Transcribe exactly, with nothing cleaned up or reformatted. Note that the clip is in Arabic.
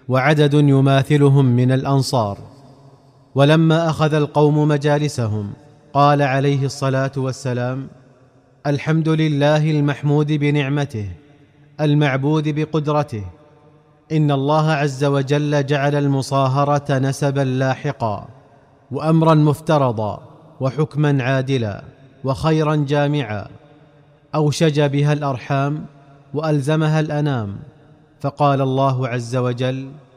وعدد يماثلهم من الأنصار. ولما أخذ القوم مجالسهم قال عليه الصلاة والسلام: الحمد لله المحمود بنعمته المعبود بقدرته، إن الله عز وجل جعل المصاهرة نسبا لاحقا، وأمرا مفترضا، وحكما عادلا، وخيرا جامعا، أوشج بها الأرحام وألزمها الأنام. فقال الله عز وجل: